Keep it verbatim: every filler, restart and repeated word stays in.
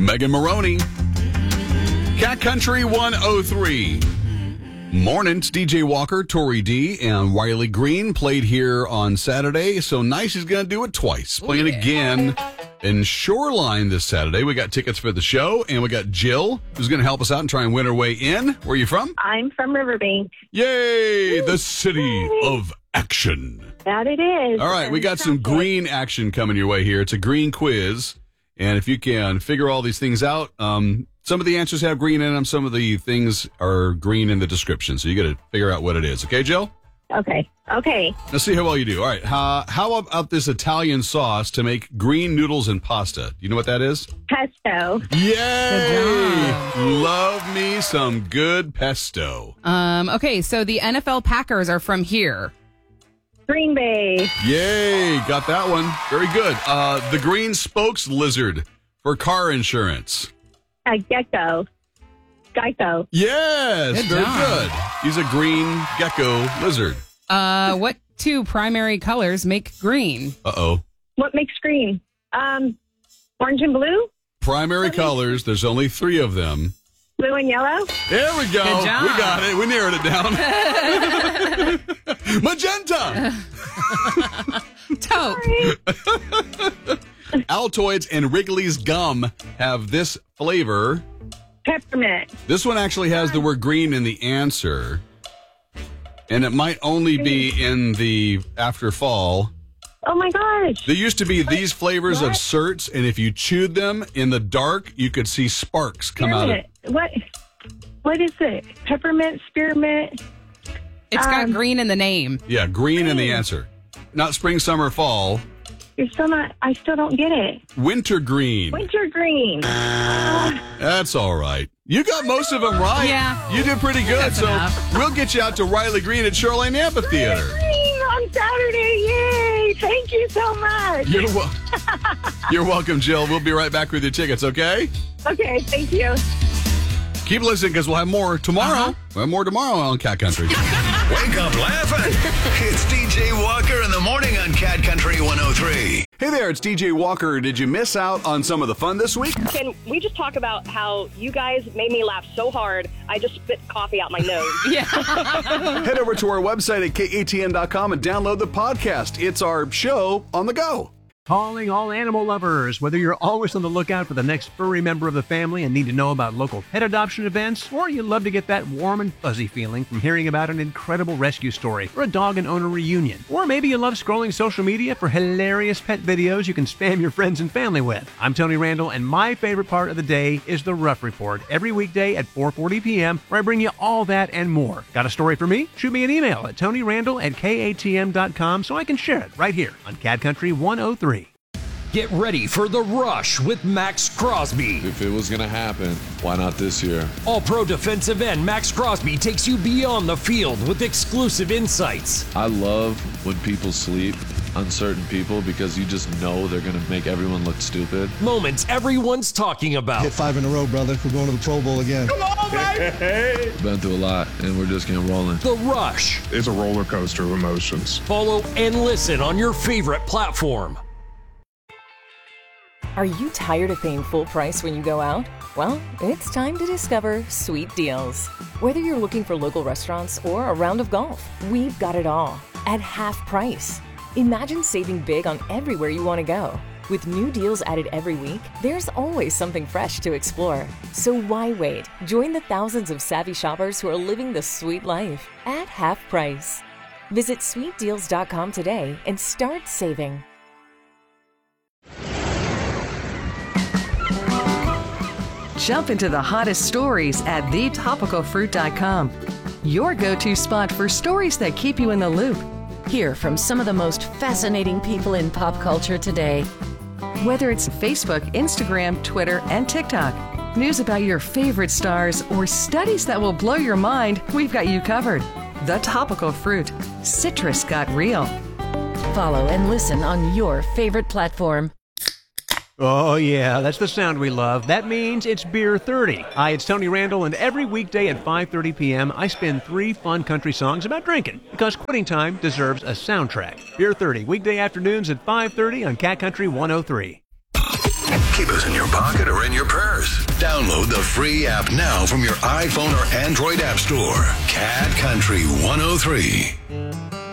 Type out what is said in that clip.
Megan Maroney. Cat Country one oh three. Morning, it's D J Walker, Tori D, and Riley Green played here on Saturday, so Nice is going to do it twice. Playing yeah. again in Shoreline this Saturday. We got tickets for the show, and we got Jill, who's going to help us out and try and win her way in. Where are you from? I'm from Riverbank. Yay! The city of action. That it is. All right, we got some green action coming your way here. It's a green quiz, and if you can figure all these things out, um... some of the answers have green in them. Some of the things are green in the description. So you got to figure out what it is. Okay, Jill? Okay. Okay. Let's see how well you do. All right. Uh, how about this Italian sauce to make green noodles and pasta? Do you know what that is? Pesto. Yay! Love me some good pesto. Um. Okay, so the N F L Packers are from here. Green Bay. Yay! Got that one. Very good. Uh, the green spokes lizard for car insurance. A gecko. Geico. Yes, good very job. good. He's a green gecko lizard. Uh, what two primary colors make green? Uh-oh. What makes green? Um, orange and blue? Primary what colors, there's only three of them. Blue and yellow? There we go. Good job. We got it. We narrowed it down. Magenta. Taupe. Altoids and Wrigley's gum have this flavor. Peppermint. This one actually has the word green in the answer. And it might only be in the after fall. Oh, my gosh. There used to be these flavors what? of certs, and if you chewed them in the dark, you could see sparks come out of it. What? What is it? Peppermint, spearmint? It's got Um, green in the name. Yeah, green in the answer. Not spring, summer, fall. You're still not, I still don't get it. Wintergreen. Wintergreen. Uh, That's all right. You got most of them right. Yeah. You did pretty good. That's So enough. we'll get you out to Riley Green at Shoreline Amphitheater. green on Saturday. Yay. Thank you so much. You're, wel- You're welcome, Jill. We'll be right back with your tickets, okay? Okay, thank you. Keep listening because we'll have more tomorrow. Uh-huh. We'll have more tomorrow on Cat Country. Wake up laughing. It's D J Walker in the morning on Cat Country one oh three. Hey there, it's D J Walker. Did you miss out on some of the fun this week? Can we just talk about how you guys made me laugh so hard, I just spit coffee out my nose? Yeah. Head over to our website at K A T N dot com and download the podcast. It's our show on the go. Calling all animal lovers. Whether you're always on the lookout for the next furry member of the family and need to know about local pet adoption events, or you love to get that warm and fuzzy feeling from hearing about an incredible rescue story or a dog and owner reunion, or maybe you love scrolling social media for hilarious pet videos you can spam your friends and family with. I'm Tony Randall, and my favorite part of the day is the Rough Report every weekday at four forty p.m. where I bring you all that and more. Got a story for me? Shoot me an email at Tony Randall at K A T M dot com so I can share it right here on Cat Country one oh three. Get ready for The Rush with Max Crosby. If it was going to happen, why not this year? All-pro defensive end Max Crosby takes you beyond the field with exclusive insights. I love when people sleep, uncertain people, because you just know they're going to make everyone look stupid. Moments everyone's talking about. Hit five in a row, brother. We're going to the Pro Bowl again. Come on, baby! Been through a lot, and we're just getting rolling. The Rush. It's a roller coaster of emotions. Follow and listen on your favorite platform. Are you tired of paying full price when you go out? Well, it's time to discover Sweet Deals. Whether you're looking for local restaurants or a round of golf, we've got it all at half price. Imagine saving big on everywhere you want to go. With new deals added every week, there's always something fresh to explore. So why wait? Join the thousands of savvy shoppers who are living the sweet life at half price. Visit sweet deals dot com today and start saving. Jump into the hottest stories at the topical fruit dot com. Your go-to spot for stories that keep you in the loop. Hear from some of the most fascinating people in pop culture today. Whether it's Facebook, Instagram, Twitter, and TikTok, news about your favorite stars, or studies that will blow your mind, we've got you covered. The Topical Fruit. Citrus got real. Follow and listen on your favorite platform. Oh, yeah, that's the sound we love. That means it's Beer thirty. Hi, it's Tony Randall, and every weekday at five thirty p.m., I spin three fun country songs about drinking, because quitting time deserves a soundtrack. Beer thirty, weekday afternoons at five thirty on Cat Country one oh three. Keep us in your pocket or in your purse. Download the free app now from your iPhone or Android app store. Cat Country one oh three.